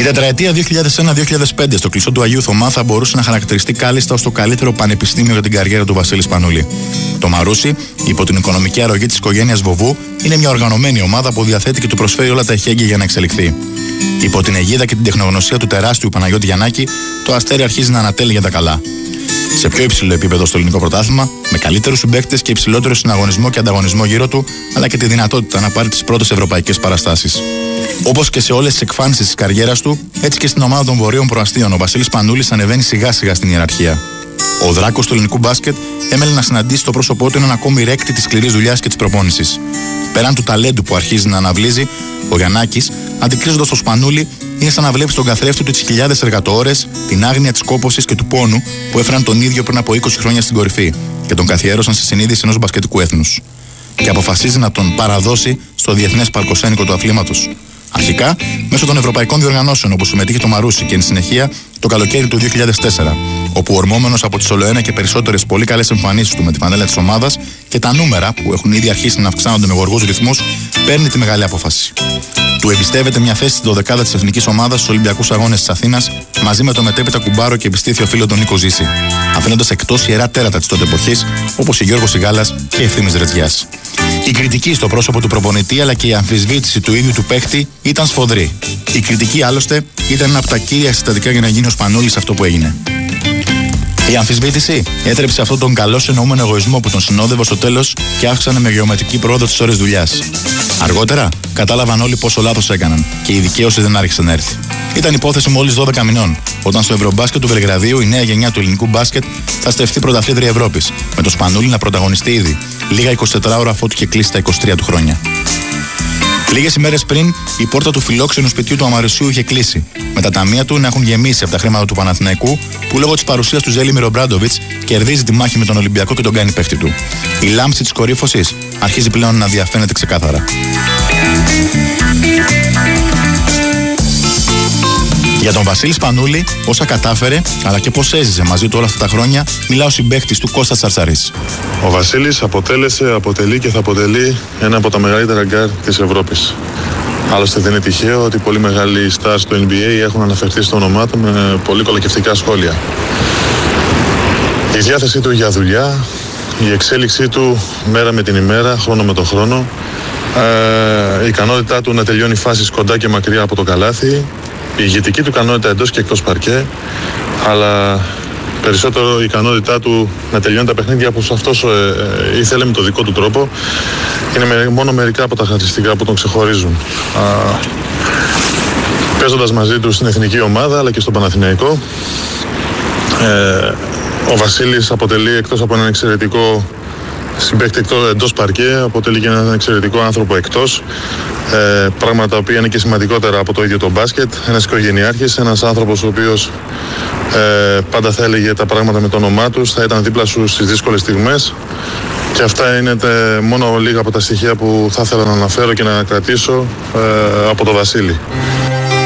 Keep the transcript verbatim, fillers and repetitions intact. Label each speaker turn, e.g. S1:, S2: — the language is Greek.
S1: τετραετία δύο χιλιάδες ένα δύο χιλιάδες πέντε στο κλεισό του Αγίου Θωμά θα μπορούσε να χαρακτηριστεί κάλλιστα ως το καλύτερο πανεπιστήμιο για την καριέρα του Βασίλη Σπανούλη. Το Μαρούσι, υπό την οικονομική αρρωγή της οικογένειας Βοβού, είναι μια οργανωμένη ομάδα που διαθέτει και του προσφέρει όλα τα εχέγγυα για να εξελιχθεί. Υπό την αιγίδα και την τεχνογνωσία του τεράστιου Παναγιώτη Γιαννάκη, το Αστέρι αρχίζει να ανατέλει για τα καλά. Σε πιο υψηλό επίπεδο στο ελληνικό πρωτάθλημα, με καλύτερους συμπαίκτες και υψηλότερο συναγωνισμό και ανταγωνισμό γύρω του, αλλά και τη δυνατότητα να πάρει τις πρώτες ευρωπαϊκές παραστάσεις. Όπως και σε όλες τις εκφάνσεις της καριέρας του, έτσι και στην ομάδα των Βορείων Προαστίων, ο Βασίλης Σπανούλης ανεβαίνει σιγά σιγά στην ιεραρχία. Ο δράκος του ελληνικού μπάσκετ έμελε να συναντήσει στο πρόσωπό του έναν ακόμη ρέκτη της σκληρής δουλειάς και της προπόνησης. Πέραν του ταλέντου που αρχίζει να αναβλύζει, ο Γιαννάκης, αντικρίζοντας το Σπανούλη, είναι σαν να βλέπει στον καθρέφτη του τις χιλιάδες εργατοώρες, την άγνοια της κόπωσης και του πόνου που έφεραν τον ίδιο πριν από είκοσι χρόνια στην κορυφή και τον καθιέρωσαν στη συνείδηση ενός μπασκετικού έθνους. Και αποφασίζει να τον παραδώσει στο διεθνές παρκοσένικο του αθλήματος. Αρχικά μέσω των ευρωπαϊκών διοργανώσεων όπου συμμετείχε το Μαρούσι και εν συνεχεία το καλοκαίρι του δύο χιλιάδες τέσσερα, όπου ορμόμενος από τις ολοένα και περισσότερες πολύ καλές εμφανίσεις του με τη φανέλα της ομάδας και τα νούμερα που έχουν ήδη αρχίσει να αυξάνονται με γοργούς ρυθμούς, παίρνει τη μεγάλη απόφαση. Του εμπιστεύεται μια θέση στη δωδεκάδα της εθνικής ομάδας στους Ολυμπιακούς Αγώνες της Αθήνας μαζί με το μετέπειτα κουμπάρο και επιστήθιο φίλο τον Νίκο Ζήση, αφήνοντας εκτός ιερά τέρατα της τότε εποχής όπως η Γιώργος Σιγάλας και η Ευθύμης Ρετζιάς. Η κριτική στο πρόσωπο του προπονητή αλλά και η αμφισβήτηση του ίδιου του παίχτη ήταν σφοδρή. Η κριτική άλλωστε ήταν ένα από τα κύρια συστατικά για να γίνει ο Σπανούλης αυτό που έγινε. Η αμφισβήτηση έτρεψε αυτόν τον καλώς εννοούμενο εγωισμό που τον συνόδευε στο τέλος και αύξανε με γεωμετρική πρόοδο τις ώρες δουλειάς. Αργότερα κατάλαβαν όλοι πόσο λάθος έκαναν και η δικαίωση δεν άρχισε να έρθει. Ήταν υπόθεση μόλις δώδεκα μηνών, όταν στο Ευρωμπάσκετ του Βελιγραδίου η νέα γενιά του ελληνικού μπάσκετ θα στεφτεί πρωταθλήτρια Ευρώπης, με το Σπανούλη να πρωταγωνιστεί ήδη, λίγα εικοσιτέσσερις ώρα αφότου είχε κλείσει τα είκοσι τρία του χρόνια. Λίγες ημέρες πριν, η πόρτα του φιλόξενου σπιτιού του Αμαρουσίου είχε κλείσει, με τα ταμεία του να έχουν γεμίσει από τα χρήματα του Παναθηναϊκού, που λόγω της παρουσίας του Ζέλιμιρ Ομπράντοβιτς κερδίζει τη μάχη με τον Ολυμπιακό και τον κάνει παίχτη του. Η λάμψη της κορύφωσης αρχίζει πλέον να διαφαίνεται ξεκάθαρα. Για τον Βασίλη Σπανούλη, όσα κατάφερε, αλλά και πώς έζησε μαζί του όλα αυτά τα χρόνια, μιλά ο συμπαίκτης του Κώστας Τσαρτσαρής.
S2: Ο Βασίλης αποτέλεσε, αποτελεί και θα αποτελεί ένα από τα μεγαλύτερα γκάρ της Ευρώπης. Άλλωστε δεν είναι τυχαίο ότι πολύ μεγάλοι stars του N B A έχουν αναφερθεί στο όνομά του με πολύ κολακευτικά σχόλια. Η διάθεσή του για δουλειά, η εξέλιξή του μέρα με την ημέρα, χρόνο με τον χρόνο, ε, η ικανότητά του να τελειώνει φάσεις κοντά και μακριά από το καλάθι, η ηγετική του ικανότητα εντός και εκτός παρκέ, αλλά περισσότερο η ικανότητά του να τελειώνει τα παιχνίδια όπως αυτός ε, ε, ήθελε με το δικό του τρόπο, είναι με, μόνο μερικά από τα χαρακτηριστικά που τον ξεχωρίζουν. Α, παίζοντας μαζί του στην εθνική ομάδα αλλά και στον Παναθηναϊκό, ε, ο Βασίλης αποτελεί εκτός από έναν εξαιρετικό συμπαίκτη εντός παρκέ, αποτελεί και έναν εξαιρετικό άνθρωπο εκτός. Ε, πράγματα τα οποία είναι και σημαντικότερα από το ίδιο το μπάσκετ. Ένας οικογενειάρχης, ένας άνθρωπος ο οποίος ε, πάντα θα έλεγε τα πράγματα με το όνομά τους, θα ήταν δίπλα σου στις δύσκολες στιγμές. Και αυτά είναι τε, μόνο λίγα από τα στοιχεία που θα ήθελα να αναφέρω και να κρατήσω ε, από το Βασίλη.